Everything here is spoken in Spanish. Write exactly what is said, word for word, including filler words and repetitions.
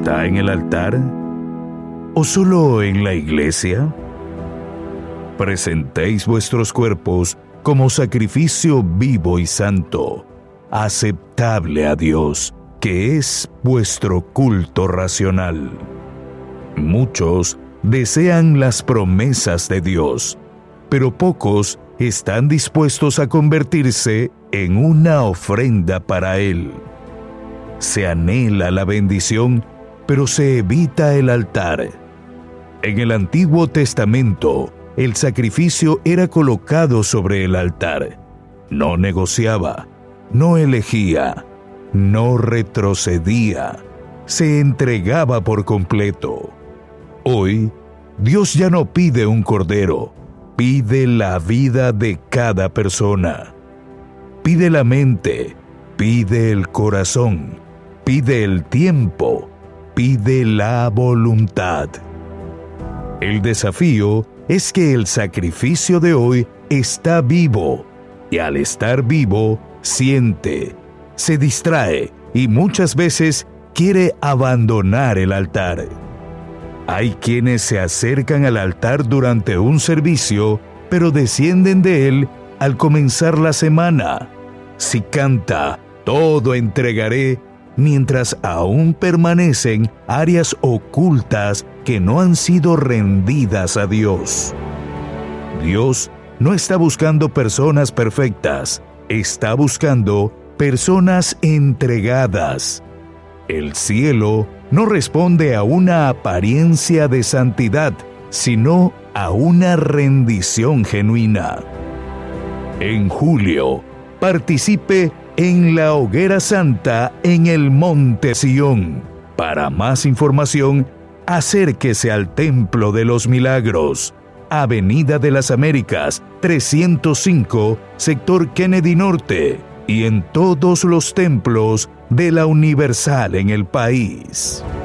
está en el altar? ¿O solo en la iglesia? Presentéis vuestros cuerpos como sacrificio vivo y santo, aceptable a Dios, que es vuestro culto racional. Muchos desean las promesas de Dios, pero pocos están dispuestos a convertirse en una ofrenda para Él. Se anhela la bendición, pero se evita el altar. En el Antiguo Testamento, el sacrificio era colocado sobre el altar. No negociaba, no elegía, no retrocedía, se entregaba por completo. Hoy, Dios ya no pide un cordero, pide la vida de cada persona. Pide la mente, pide el corazón, pide el tiempo, pide la voluntad. El desafío es que el sacrificio de hoy está vivo, y al estar vivo, siente, se distrae y muchas veces quiere abandonar el altar. Hay quienes se acercan al altar durante un servicio, pero descienden de él al comenzar la semana. Si canta, todo entregaré, mientras aún permanecen áreas ocultas que no han sido rendidas a Dios. Dios no está buscando personas perfectas, está buscando personas entregadas. El cielo no responde a una apariencia de santidad, sino a una rendición genuina. En julio, participe en la Hoguera Santa en el Monte Sión. Para más información, acérquese al Templo de los Milagros, Avenida de las Américas, trescientos cinco, Sector Kennedy Norte, y en todos los templos de la Universal en el país.